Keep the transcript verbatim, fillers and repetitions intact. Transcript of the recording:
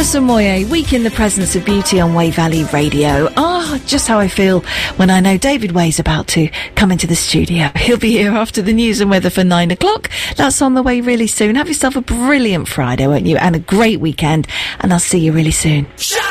Alison Moyet, Week in the Presence of Beauty on Way Valley Radio. Ah, oh, just how I feel when I know David Way's about to come into the studio. He'll be here after the news and weather for nine o'clock. That's on the way really soon. Have yourself a brilliant Friday, won't you? And a great weekend. And I'll see you really soon.